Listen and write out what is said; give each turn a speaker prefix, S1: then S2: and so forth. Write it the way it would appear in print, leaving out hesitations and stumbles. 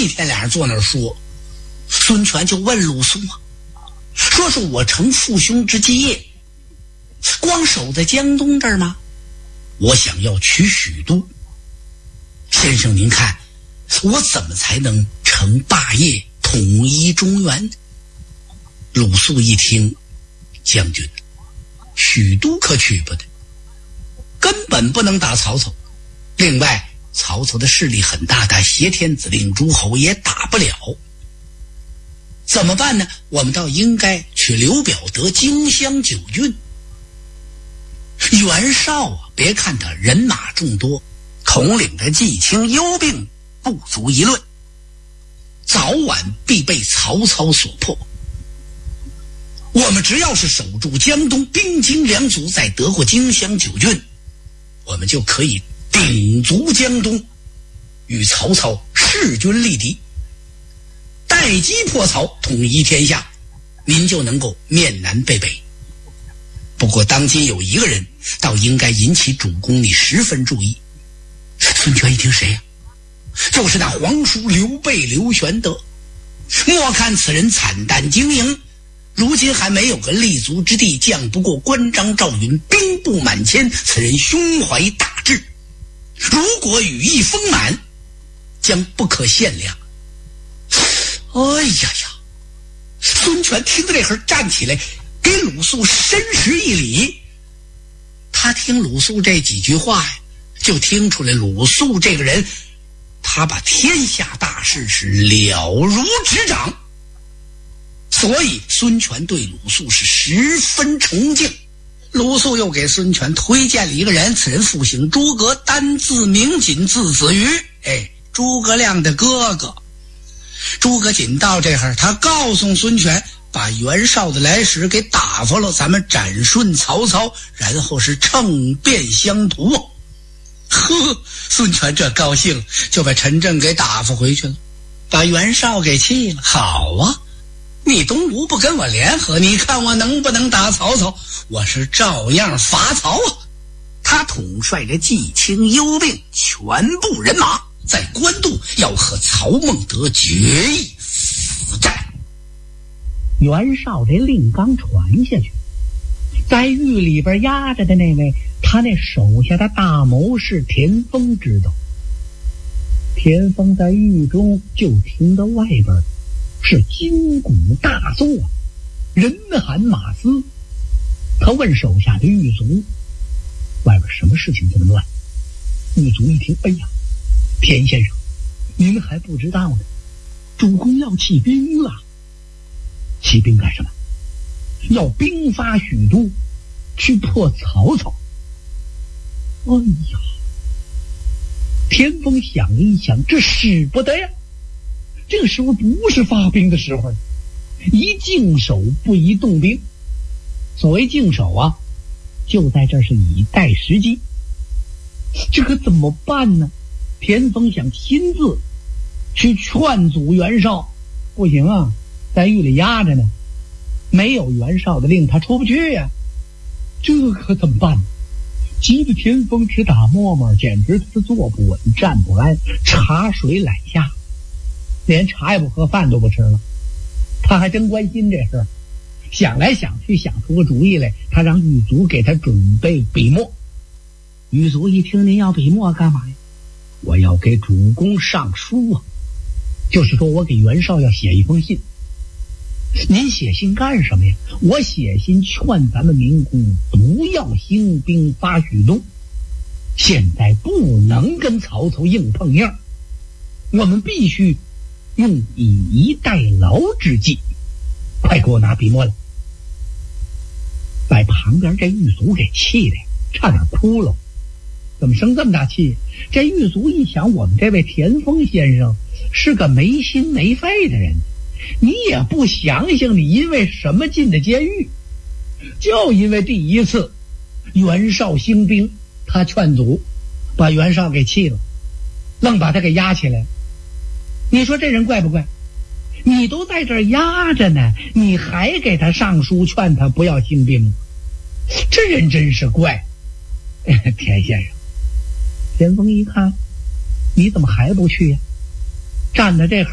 S1: 一天俩人坐那儿说，孙权就问鲁肃啊，说是我承父兄之基业，光守在江东这儿吗？我想要取许都，先生您看我怎么才能成霸业，统一中原？鲁肃一听，将军，许都可取不得，根本不能打曹操。另外曹操的势力很大，他挟天子令诸侯也打不了。怎么办呢？我们倒应该去刘表得荆襄9郡。袁绍啊，别看他人马众多，统领的纪轻幽并不足一论，早晚必被曹操所破。我们只要是守住江东，兵精粮足，再得过荆襄9郡，我们就可以鼎足江东，与曹操势均力敌，待击破曹，统一天下，您就能够面南背北。不过当今有一个人倒应该引起主公你十分注意。孙权一听，谁呀？就是那皇叔刘备刘玄德。莫看此人惨淡经营，如今还没有个立足之地，将不过关张赵云，兵不满千。此人胸怀大志，如果羽翼丰满，将不可限量。哎呀呀！孙权听到这会儿站起来，给鲁肃深施一礼。他听鲁肃这几句话呀，就听出来鲁肃这个人，他把天下大事是了如指掌，所以孙权对鲁肃是十分崇敬。鲁肃又给孙权推荐了一个人，此人复姓诸葛，单字明锦，字子瑜，诸葛亮的哥哥。诸葛瑾到这会儿，他告诉孙权，把袁绍的来使给打发了，咱们斩顺曹操，然后是乘便相图。呵，孙权这高兴，就把陈震给打发回去了，把袁绍给气了。好啊，你东吴不跟我联合，你看我能不能打曹操？我是照样伐曹啊！他统帅着纪轻幽并全部人马，在官渡要和曹孟德决一死战。
S2: 袁绍这令刚传下去，在狱里边压着的那位，他那手下的大谋士田丰知道。田丰在狱中就听到外边是金鼓大作，人喊马嘶。他问手下的狱卒，外边什么事情这么乱？狱卒一听，哎呀，田先生，您还不知道呢，主公要起兵了。起兵干什么？要兵发许都，去破曹操。哎呀，田丰想一想，这使不得呀，这个时候不是发兵的时候，宜静守不宜动兵。所谓静守啊，就在这是以待时机。这可怎么办呢？田丰想亲自去劝阻袁绍，不行啊，在狱里压着呢，没有袁绍的令他出不去呀。这可怎么办呢？急得田丰直打沫沫，简直他是坐不稳站不安，茶水懒下，连茶也不喝，饭都不吃了。他还真关心这事，想来想去想出个主意来，他让狱卒给他准备笔墨。狱卒一听，您要笔墨干嘛呀？我要给主公上书啊，就是说我给袁绍要写一封信。您写信干什么呀？我写信劝咱们民工不要兴兵发许都，现在不能跟曹操硬碰硬，我们必须用以逸待劳之计。快给我拿笔墨来！在旁边这狱卒给气的差点哭了。怎么生这么大气？这狱卒一想，我们这位田丰先生是个没心没肺的人，你也不想想你因为什么进的监狱？就因为第一次袁绍兴兵，他劝阻，把袁绍给气了，愣把他给压起来。你说这人怪不怪？你都在这儿压着呢，你还给他上书劝他不要兴兵，这人真是怪。田先生，田丰一看，你怎么还不去呀？站在这